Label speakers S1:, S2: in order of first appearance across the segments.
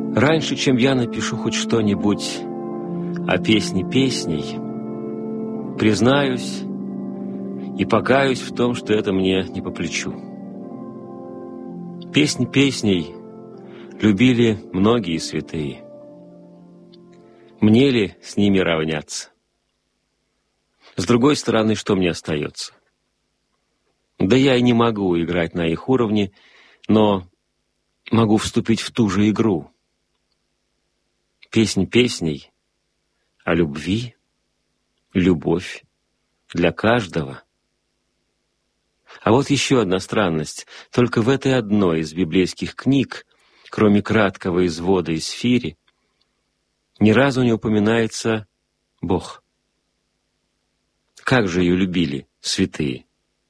S1: Раньше, чем я напишу хоть что-нибудь о песне песней, признаюсь и покаюсь в том, что это мне не по плечу. Песни песней любили многие святые. Мне ли с ними равняться? С другой стороны, что мне остается? Да я и не могу играть на их уровне, но могу вступить в ту же игру. Песнь песней о любви, любовь для каждого. А вот еще одна странность. Только в этой одной из библейских книг, кроме краткого извода из Фири, ни разу не упоминается Бог. Как же ее любили святые?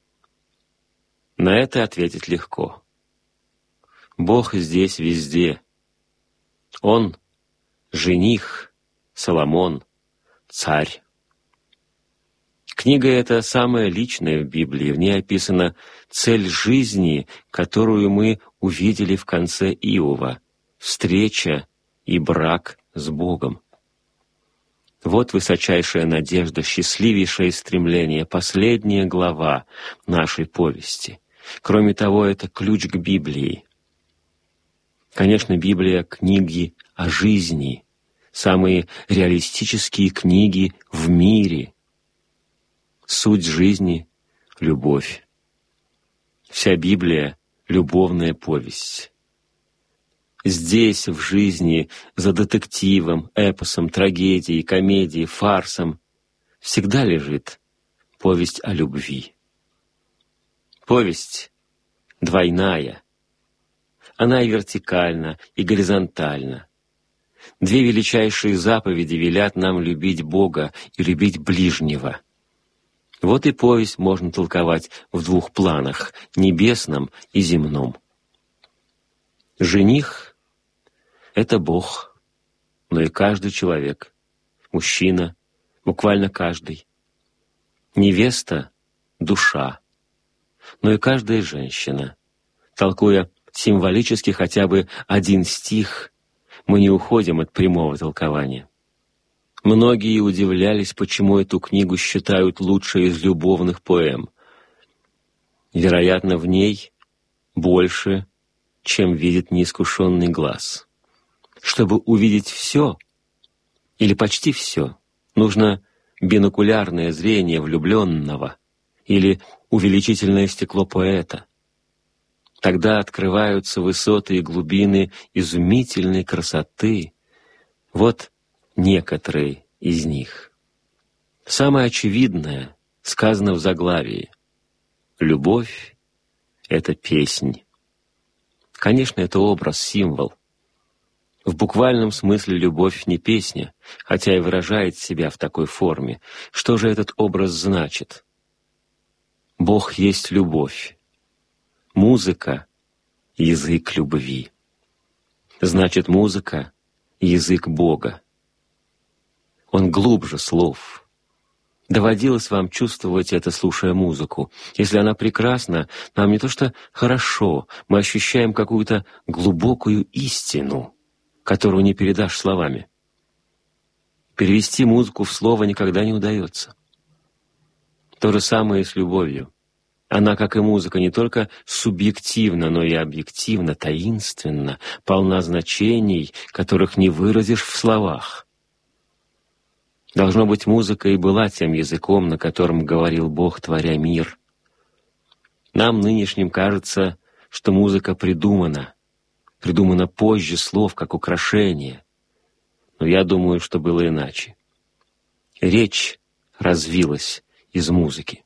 S1: На это ответить легко. Бог здесь везде. Он — жених, Соломон, царь. Книга эта самая личная в Библии. В ней описана цель жизни, которую мы увидели в конце Иова — встреча и брак с Богом. Вот высочайшая надежда, счастливейшее стремление, последняя глава нашей повести. Кроме того, это ключ к Библии. Конечно, Библия — книги о жизни, самые реалистические книги в мире. Суть жизни — любовь. Вся Библия — любовная повесть. Здесь, в жизни, за детективом, эпосом, трагедией, комедией, фарсом всегда лежит повесть о любви. Повесть двойная. Она и вертикальна, и горизонтальна. Две величайшие заповеди велят нам любить Бога и любить ближнего. Вот и повесть можно толковать в двух планах — небесном и земном. Жених — это Бог, но и каждый человек, мужчина, буквально каждый. Невеста — душа, но и каждая женщина. Толкуя символически хотя бы один стих, мы не уходим от прямого толкования. Многие удивлялись, почему эту книгу считают лучшей из любовных поэм. Вероятно, в ней больше, чем видит неискушенный глаз. Чтобы увидеть все, или почти все, нужно бинокулярное зрение влюбленного или увеличительное стекло поэта. Тогда открываются высоты и глубины изумительной красоты. Вот некоторые из них. Самое очевидное сказано в заглавии. Любовь — это песнь. Конечно, это образ, символ. В буквальном смысле любовь не песня, хотя и выражает себя в такой форме. Что же этот образ значит? Бог есть любовь. Музыка — язык любви. Значит, музыка — язык Бога. Он глубже слов. Доводилось вам чувствовать это, слушая музыку. Если она прекрасна, нам не то что хорошо, мы ощущаем какую-то глубокую истину, которую не передашь словами. Перевести музыку в слово никогда не удается. То же самое и с любовью. Она, как и музыка, не только субъективна, но и объективна, таинственна, полна значений, которых не выразишь в словах. Должно быть, музыка и была тем языком, на котором говорил Бог, творя мир. Нам, нынешним, кажется, что музыка придумана позже слов, как украшение. Но я думаю, что было иначе. Речь развилась из музыки.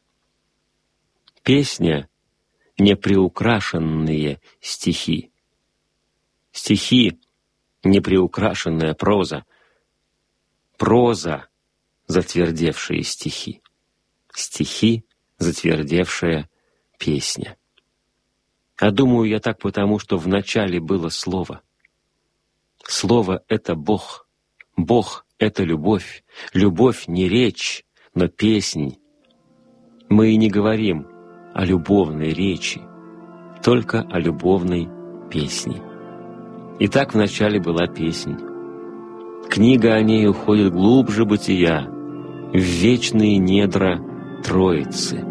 S1: Песня — неприукрашенные стихи. Стихи — неприукрашенная проза. Проза — затвердевшие стихи. Стихи — затвердевшая песня. А думаю я так потому, что вначале было слово. Слово — это Бог. Бог — это любовь. Любовь не речь, но песнь. Мы и не говорим о любовной речи, только о любовной песне. И так вначале была песнь. Книга о ней уходит глубже бытия, в вечные недра Троицы.